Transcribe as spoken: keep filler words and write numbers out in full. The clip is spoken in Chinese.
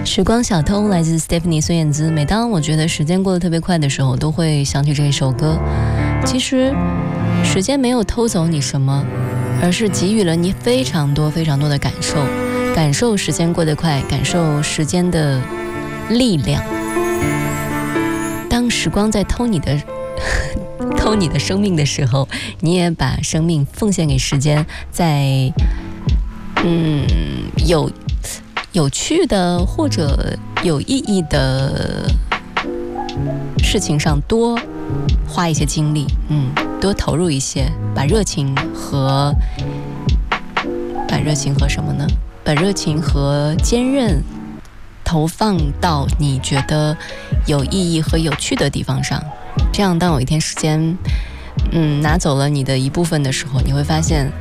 时光小偷来自 Stephanie 孙燕姿。每当我觉得时间过得特别快的时候，都会想起这一首歌。其实时间没有偷走你什么，而是给予了你非常多非常多的感受，感受时间过得快，感受时间的力量。当时光在偷你的偷你的生命的时候，你也把生命奉献给时间，在嗯有有趣的或者有意义的事情上多花一些精力，嗯，多投入一些，把热情和把热情和什么呢？把热情和坚韧投放到你觉得有意义和有趣的地方上。这样，当有一天时间，嗯，拿走了你的一部分的时候，你会发现